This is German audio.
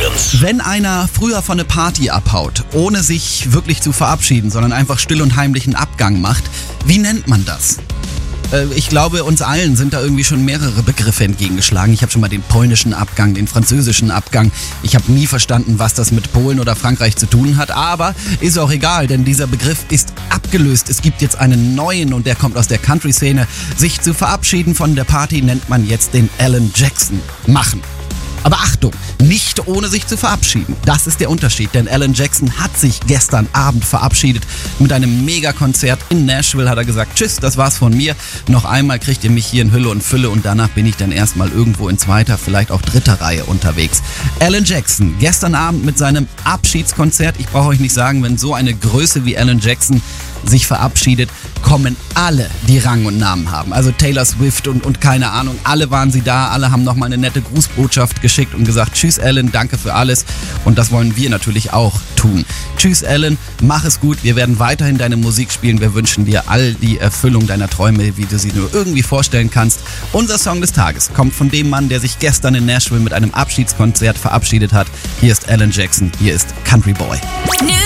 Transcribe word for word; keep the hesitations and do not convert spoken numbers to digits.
Experience. Wenn einer früher von einer Party abhaut, ohne sich wirklich zu verabschieden, sondern einfach still und heimlich einen Abgang macht, wie nennt man das? Ich glaube, uns allen sind da irgendwie schon mehrere Begriffe entgegengeschlagen. Ich habe schon mal den polnischen Abgang, den französischen Abgang. Ich habe nie verstanden, was das mit Polen oder Frankreich zu tun hat. Aber ist auch egal, denn dieser Begriff ist abgelöst. Es gibt jetzt einen neuen und der kommt aus der Country-Szene. Sich zu verabschieden von der Party nennt man jetzt den Alan Jackson machen. Aber Achtung, nicht ohne sich zu verabschieden. Das ist der Unterschied, denn Alan Jackson hat sich gestern Abend verabschiedet mit einem Megakonzert in Nashville. Hat er gesagt, tschüss, das war's von mir. Noch einmal kriegt ihr mich hier in Hülle und Fülle und danach bin ich dann erstmal irgendwo in zweiter, vielleicht auch dritter Reihe unterwegs. Alan Jackson, gestern Abend mit seinem Abschiedskonzert. Ich brauche euch nicht sagen, wenn so eine Größe wie Alan Jackson sich verabschiedet, kommen alle, die Rang und Namen haben. Also Taylor Swift und, und keine Ahnung, alle waren sie da, alle haben nochmal eine nette Grußbotschaft geschickt und gesagt, tschüss Alan, danke für alles und das wollen wir natürlich auch tun. Tschüss Alan, mach es gut, wir werden weiterhin deine Musik spielen, wir wünschen dir all die Erfüllung deiner Träume, wie du sie nur irgendwie vorstellen kannst. Unser Song des Tages kommt von dem Mann, der sich gestern in Nashville mit einem Abschiedskonzert verabschiedet hat. Hier ist Alan Jackson, hier ist Country Boy. New